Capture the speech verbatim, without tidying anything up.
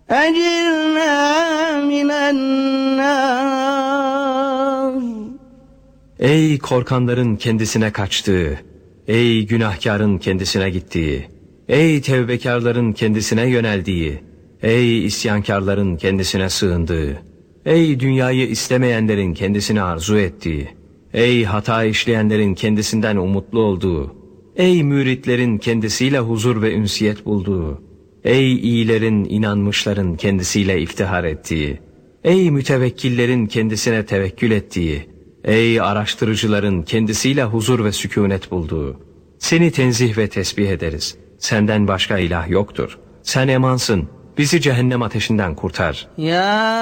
أجرنا من النار. Ey korkanların kendisine kaçtığı, ey günahkarın kendisine gittiği, ey tevbekarların kendisine yöneldiği, ey isyankarların kendisine sığındığı, ey dünyayı istemeyenlerin kendisine arzu ettiği, ey hata işleyenlerin kendisinden umutlu olduğu, ey müritlerin kendisiyle huzur ve ünsiyet bulduğu, ey iyilerin, inanmışların kendisiyle iftihar ettiği, ey mütevekkillerin kendisine tevekkül ettiği, ey araştırıcıların kendisiyle huzur ve sükûnet bulduğu, seni tenzih ve tesbih ederiz. Senden başka ilah yoktur. Sen emansın. Bizi cehennem ateşinden kurtar. Ya